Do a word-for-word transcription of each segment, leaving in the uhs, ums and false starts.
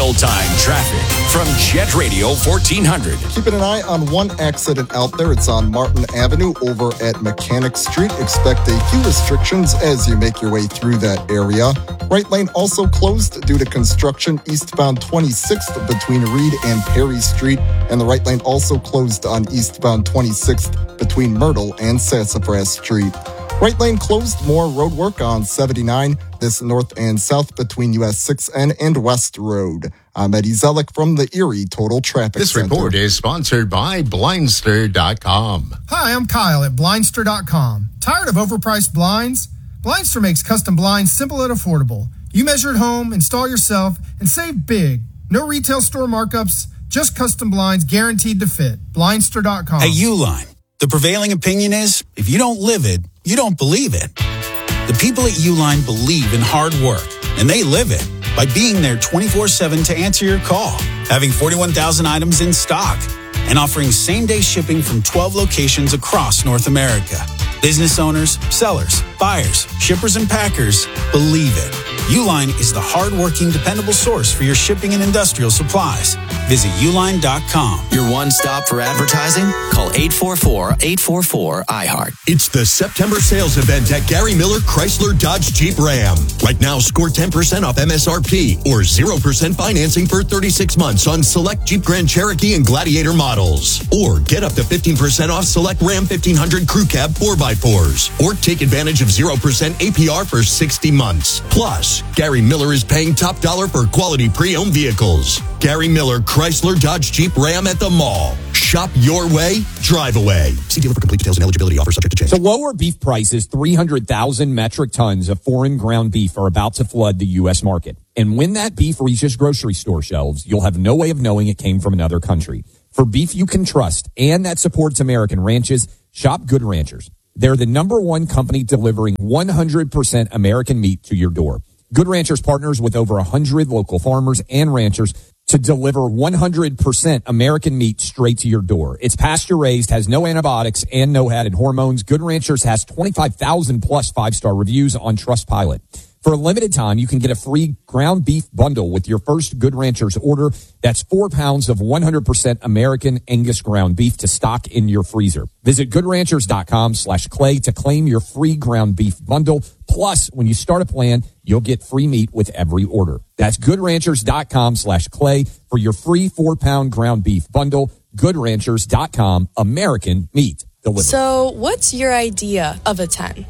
real-time traffic from Jet Radio fourteen hundred. Keeping an eye on one accident out there. It's on Martin Avenue over at Mechanic Street. Expect a few restrictions as you make your way through that area. Right lane also closed due to construction eastbound twenty-sixth between Reed and Perry Street. And the right lane also closed on eastbound twenty-sixth between Myrtle and Sassafras Street. Right lane closed, more road work on seventy-nine, this north and south between U S six N and West Road. I'm Eddie Zellick from the Erie Total Traffic This Center. report is sponsored by Blindster dot com. Hi, I'm Kyle at Blindster dot com. Tired of overpriced blinds? Blindster makes custom blinds simple and affordable. You measure at home, install yourself, and save big. No retail store markups, just custom blinds guaranteed to fit. Blindster dot com. At Uline, the prevailing opinion is, if you don't live it, you don't believe it. The people at Uline believe in hard work, and they live it by being there twenty-four seven to answer your call, having forty-one thousand items in stock, and offering same-day shipping from twelve locations across North America. Business owners, sellers, buyers, shippers, and packers believe it. Uline is the hard-working, dependable source for your shipping and industrial supplies. Visit uline dot com. Your one-stop for advertising? Call eight four four, eight four four, I heart. It's the September sales event at Gary Miller Chrysler Dodge Jeep Ram. Right now, score ten percent off M S R P or zero percent financing for thirty-six months on select Jeep Grand Cherokee and Gladiator models. Or get up to fifteen percent off select Ram fifteen hundred Crew Cab four by fours. Or take advantage of zero percent A P R for sixty months. Plus, Gary Miller is paying top dollar for quality pre-owned vehicles. Gary Miller Chrysler Dodge Jeep Ram at the mall. Shop your way, drive away. See dealer for complete details and eligibility. Offer subject to change. So lower beef prices, three hundred thousand metric tons of foreign ground beef are about to flood the U S market. And when that beef reaches grocery store shelves, you'll have no way of knowing it came from another country. For beef you can trust and that supports American ranches, shop Good Ranchers. They're the number one company delivering one hundred percent American meat to your door. Good Ranchers partners with over one hundred local farmers and ranchers to deliver one hundred percent American meat straight to your door. It's pasture raised, has no antibiotics and no added hormones. Good Ranchers has twenty-five thousand plus five-star reviews on Trustpilot. For a limited time, you can get a free ground beef bundle with your first Good Ranchers order. That's four pounds of one hundred percent American Angus ground beef to stock in your freezer. Visit goodranchers.com slash clay to claim your free ground beef bundle. Plus, when you start a plan, you'll get free meat with every order. That's goodranchers.com slash clay for your free four-pound ground beef bundle. Goodranchers dot com, American meat delivered. So, what's your idea of a ten?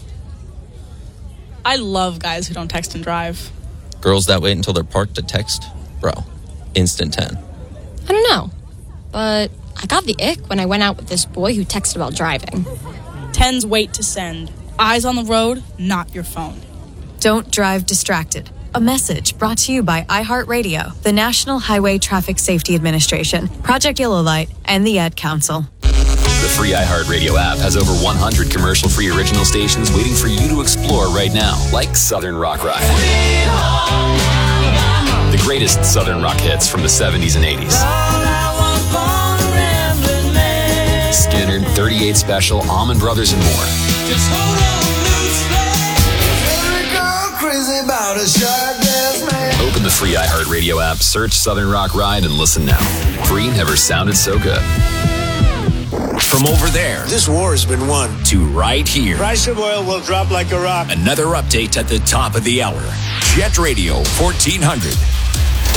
I love guys who don't text and drive. Girls that wait until they're parked to text? Bro, instant ten. I don't know, but I got the ick when I went out with this boy who texted about driving. Tens wait to send. Eyes on the road, not your phone. Don't drive distracted. A message brought to you by iHeartRadio, the National Highway Traffic Safety Administration, Project Yellow Light, and the Ad Council. The free iHeartRadio app has over one hundred commercial-free original stations waiting for you to explore right now, like Southern Rock Ride. The greatest Southern rock hits from the seventies and eighties. Skinner, thirty-eight Special, Allman Brothers, and more. Just hold on loosely. Go crazy about a sharp dressed man. Open the free iHeartRadio app, search Southern Rock Ride, and listen now. Free never sounded so good. From over there, this war has been won, to right here. Price of oil will drop like a rock. Another update at the top of the hour. Jet Radio fourteen hundred.